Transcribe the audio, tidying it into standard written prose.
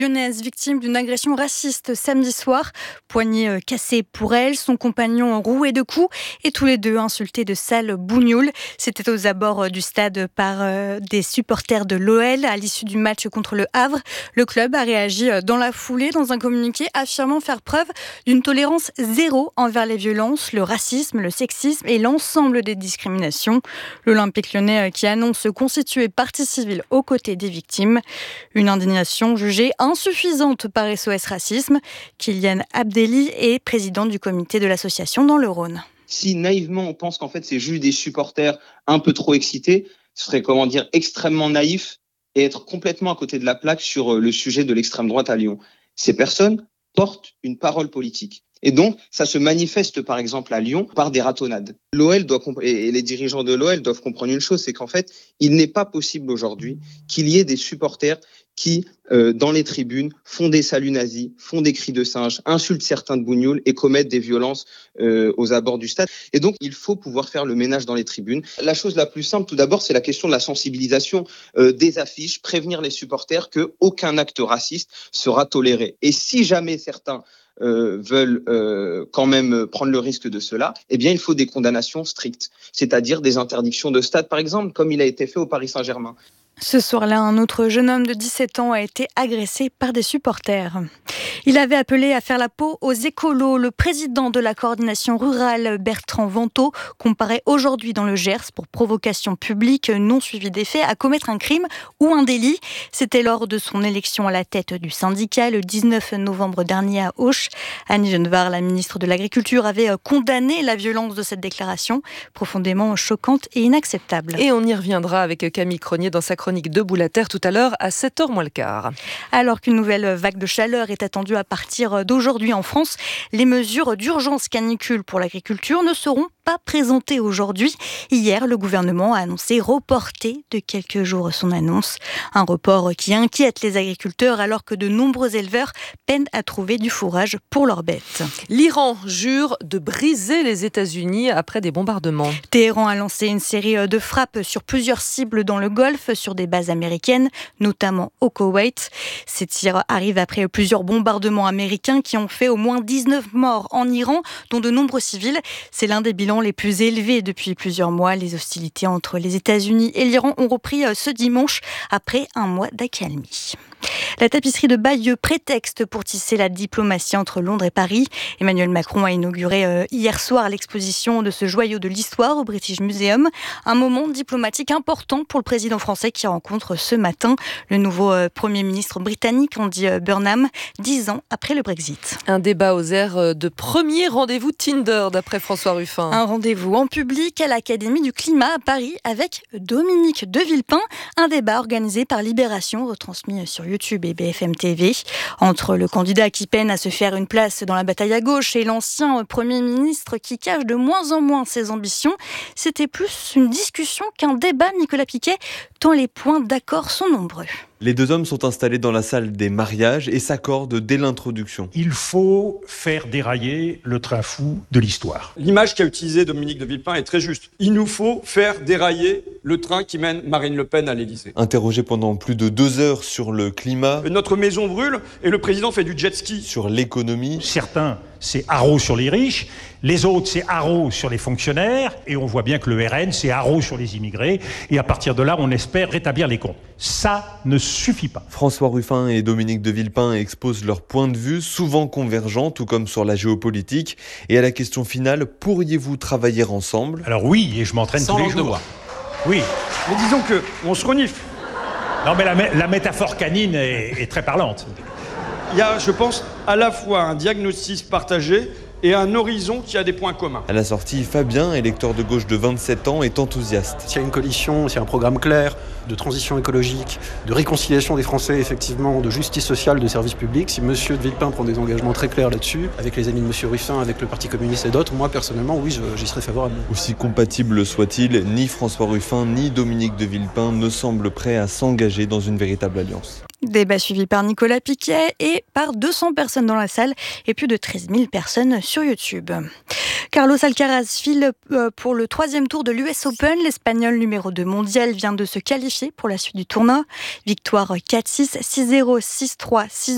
Lyonnaise, victime d'une agression raciste samedi soir. Poignet cassé pour elle, son compagnon roué de coups et tous les deux insultés de sales bougnoules. C'était aux abords du stade par des supporters de l'OL à l'issue du match contre le Havre. Le club a réagi dans la foulée dans un communiqué affirmant faire preuve d'une tolérance zéro envers les violences, le racisme, le sexisme et l'ensemble des discriminations. L'Olympique lyonnais qui annonce constituer partie civile aux côtés des victimes. Une indignation jugée insuffisante par SOS Racisme. Kylian Abdelli est président du comité de l'association dans le Rhône. Si naïvement on pense qu'en fait c'est juste des supporters un peu trop excités, ce serait extrêmement naïf et être complètement à côté de la plaque sur le sujet de l'extrême droite à Lyon. Ces personnes portent une parole politique. Et donc, ça se manifeste par exemple à Lyon par des ratonnades. L'OL et les dirigeants de l'OL doivent comprendre une chose, c'est qu'en fait, il n'est pas possible aujourd'hui qu'il y ait des supporters qui, dans les tribunes, font des saluts nazis, font des cris de singe, insultent certains de bougnoules et commettent des violences aux abords du stade. Et donc, il faut pouvoir faire le ménage dans les tribunes. La chose la plus simple, tout d'abord, c'est la question de la sensibilisation des affiches, prévenir les supporters qu'aucun acte raciste sera toléré. Et si jamais certains veulent quand même prendre le risque de cela, eh bien, il faut des condamnations strictes, c'est-à-dire des interdictions de stade, par exemple, comme il a été fait au Paris Saint-Germain. Ce soir-là, un autre jeune homme de 17 ans a été agressé par des supporters. Il avait appelé à faire la peau aux écolos. Le président de la coordination rurale, Bertrand Vantaux, comparaît aujourd'hui dans le Gers pour provocation publique non suivie des faits à commettre un crime ou un délit. C'était lors de son élection à la tête du syndicat le 19 novembre dernier à Auch. Annie Genevard, la ministre de l'Agriculture, avait condamné la violence de cette déclaration, profondément choquante et inacceptable. Et on y reviendra avec Camille Cronier dans sa chronique Debout la Terre tout à l'heure à 7h moins le quart. Alors qu'une nouvelle vague de chaleur est attendue à partir d'aujourd'hui en France, les mesures d'urgence canicule pour l'agriculture ne seront pas présentées aujourd'hui. Hier, le gouvernement a annoncé reporter de quelques jours son annonce. Un report qui inquiète les agriculteurs alors que de nombreux éleveurs peinent à trouver du fourrage pour leurs bêtes. L'Iran jure de briser les États-Unis après des bombardements. Téhéran a lancé une série de frappes sur plusieurs cibles dans le Golfe, sur des bases américaines, notamment au Koweït. Ces tirs arrivent après plusieurs bombardements américains qui ont fait au moins 19 morts en Iran, dont de nombreux civils. C'est l'un des bilans les plus élevés depuis plusieurs mois. Les hostilités entre les États-Unis et l'Iran ont repris ce dimanche après un mois d'accalmie. La tapisserie de Bayeux, prétexte pour tisser la diplomatie entre Londres et Paris. Emmanuel Macron a inauguré hier soir l'exposition de ce joyau de l'histoire au British Museum. Un moment diplomatique important pour le président français qui rencontre ce matin le nouveau Premier ministre britannique, Andy Burnham, 10 ans après le Brexit. Un débat aux airs de premier rendez-vous Tinder, d'après François Ruffin. Un rendez-vous en public à l'Académie du Climat à Paris avec Dominique de Villepin. Un débat organisé par Libération, retransmis sur YouTube et BFM TV, entre le candidat qui peine à se faire une place dans la bataille à gauche et l'ancien Premier ministre qui cache de moins en moins ses ambitions. C'était plus une discussion qu'un débat, Nicolas Piquet, tant les points d'accord sont nombreux. Les deux hommes sont installés dans la salle des mariages et s'accordent dès l'introduction. Il faut faire dérailler le train fou de l'histoire. L'image qu'a utilisée Dominique de Villepin est très juste. Il nous faut faire dérailler le train qui mène Marine Le Pen à l'Élysée. Interrogé pendant plus de 2 heures sur le climat, Notre maison brûle et le président fait du jet ski. sur l'économie, Certains, c'est haro sur les riches, les autres, c'est haro sur les fonctionnaires, et on voit bien que le RN, c'est haro sur les immigrés, et à partir de là, on espère rétablir les comptes. Ça ne suffit pas. François Ruffin et Dominique de Villepin exposent leurs points de vue, souvent convergents, tout comme sur la géopolitique. Et à la question finale, pourriez-vous travailler ensemble ? Alors oui, et je m'entraîne tous les jours. Oui. Mais disons que on se renifle. Non mais la métaphore canine est très parlante. Il y a, je pense, à la fois un diagnostic partagé et un horizon qui a des points communs. À la sortie, Fabien, électeur de gauche de 27 ans, est enthousiaste. S'il y a une coalition, s'il y a un programme clair de transition écologique, de réconciliation des Français, effectivement, de justice sociale, de services publics, si M. de Villepin prend des engagements très clairs là-dessus, avec les amis de M. Ruffin, avec le Parti communiste et d'autres, moi, personnellement, oui, j'y serais favorable. Aussi compatible soit-il, ni François Ruffin ni Dominique de Villepin ne semblent prêts à s'engager dans une véritable alliance. Débat suivi par Nicolas Piquet et par 200 personnes dans la salle et plus de 13 000 personnes sur YouTube. Carlos Alcaraz file pour le 3e tour de l'US Open. L'Espagnol numéro 2 mondial vient de se qualifier pour la suite du tournoi. Victoire 4-6, 6-0, 6-3, 6-2.